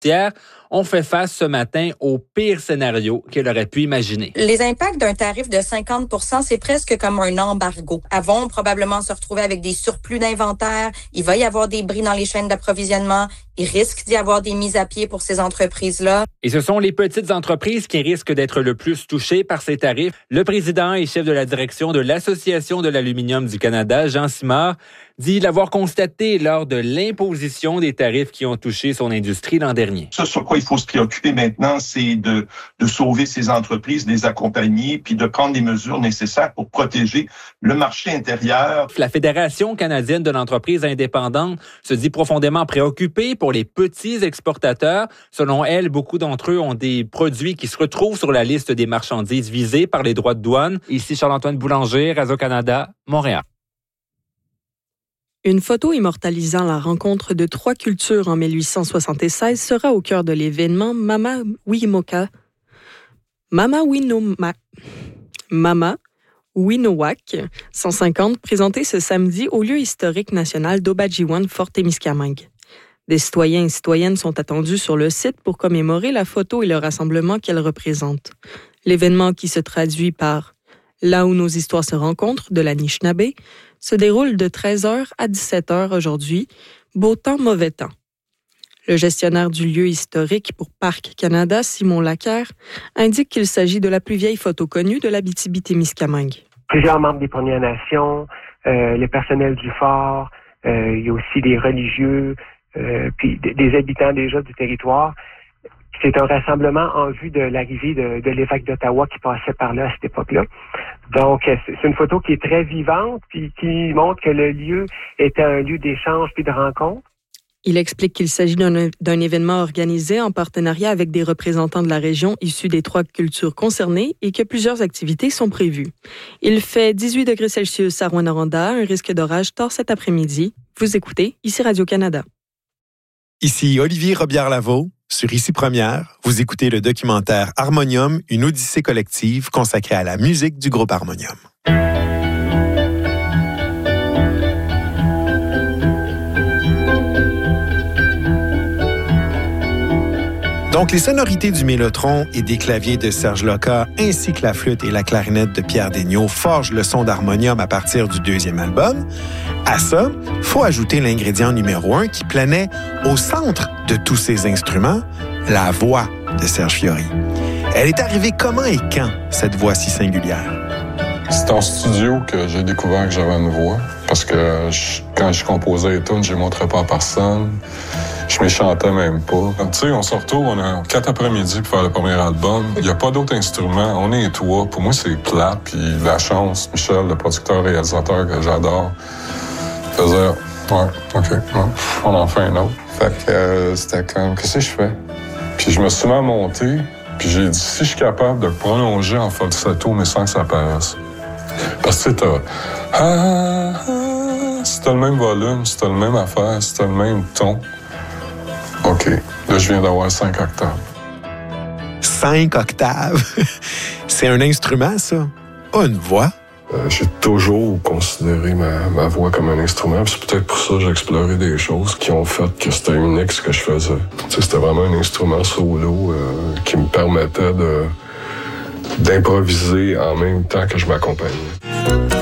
ont fait face ce matin au pire scénario qu'elle aurait pu imaginer. Les impacts d'un tarif de 50 %, c'est presque comme un embargo. Elles vont probablement se retrouver avec des surplus d'inventaire. Il va y avoir des bris dans les chaînes d'approvisionnement. Il risque d'y avoir des mises à pied pour ces entreprises-là. Et ce sont les petites entreprises qui risquent d'être le plus touchées par ces tarifs. Le président et chef de la direction de l'Association de l'aluminium du Canada, Jean Simard, dit l'avoir constaté lors de l'imposition des tarifs qui ont touché son industrie l'an dernier. Ce sur quoi il faut se préoccuper maintenant, c'est de sauver ces entreprises, de les accompagner, puis de prendre les mesures nécessaires pour protéger le marché intérieur. La Fédération canadienne de l'entreprise indépendante se dit profondément préoccupée pour les petits exportateurs. Selon elle, beaucoup d'entre eux ont des produits qui se retrouvent sur la liste des marchandises visées par les droits de douane. Ici Charles-Antoine Boulanger, Radio-Canada, Montréal. Une photo immortalisant la rencontre de 3 cultures en 1876 sera au cœur de l'événement Mama Winowak 150, présenté ce samedi au lieu historique national d'Obadjiwan, Fort-Témiscamingue. Des citoyens et citoyennes sont attendus sur le site pour commémorer la photo et le rassemblement qu'elle représente. L'événement, qui se traduit par « Là où nos histoires se rencontrent » de l'Anishinaabe, se déroule de 13h à 17h aujourd'hui, beau temps, mauvais temps. Le gestionnaire du lieu historique pour Parc Canada, Simon Lacaire, indique qu'il s'agit de la plus vieille photo connue de l'Abitibi-Témiscamingue. Plusieurs membres des Premières Nations, les personnels du fort, il y a aussi des religieux, puis des habitants déjà du territoire. C'est un rassemblement en vue de l'arrivée de l'évêque d'Ottawa qui passait par là à cette époque-là. Donc, c'est une photo qui est très vivante puis qui montre que le lieu était un lieu d'échange puis de rencontre. Il explique qu'il s'agit d'un événement organisé en partenariat avec des représentants de la région issus des 3 cultures concernées et que plusieurs activités sont prévues. Il fait 18 degrés Celsius à Rouyn-Noranda, un risque d'orage tard cet après-midi. Vous écoutez, ici Radio-Canada. Ici Olivier Robillard-Lavaux. Sur Ici Première, vous écoutez le documentaire Harmonium, une odyssée collective consacrée à la musique du groupe Harmonium. Donc, les sonorités du mélotron et des claviers de Serge Loca, ainsi que la flûte et la clarinette de Pierre Desniaux forgent le son d'Harmonium à partir du 2e album. À ça, faut ajouter l'ingrédient numéro 1 qui planait au centre de tous ces instruments, la voix de Serge Fiori. Elle est arrivée comment et quand, cette voix si singulière? C'est en studio que j'ai découvert que j'avais une voix. Parce que quand je composais les tunes, je les montrais pas à personne. Je ne chantais même pas. Tu sais, on se retrouve, on a 4 après-midi pour faire le premier album. Il n'y a pas d'autres instruments. On est 3. Pour moi, c'est plat. Puis la chance, Michel, le producteur-réalisateur que j'adore, faisait « Ouais, OK, ouais, on en fait un autre. » Fait que c'était comme « Qu'est-ce que je fais? » Puis je me suis mis à monter. Puis j'ai dit « Si je suis capable de prolonger en falsetto, mais sans que ça paraisse. » Parce que tu sais, si t'as le même volume, si t'as le même affaire, si t'as le même ton. OK, là, je viens d'avoir 5 octaves. 5 octaves? C'est un instrument, ça? Pas une voix? J'ai toujours considéré ma voix comme un instrument. Puis c'est peut-être pour ça que j'ai exploré des choses qui ont fait que c'était unique ce que je faisais. Tu sais, c'était vraiment un instrument solo qui me permettait d'improviser en même temps que je m'accompagnais.